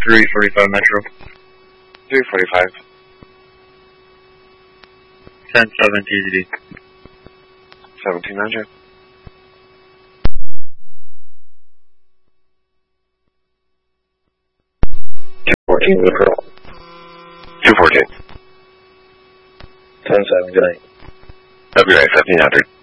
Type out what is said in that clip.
345 Metro. 345. 10-7 TZD. 1700. 214 Liberal. 214. 10-7, good night. That'd be right, 1700.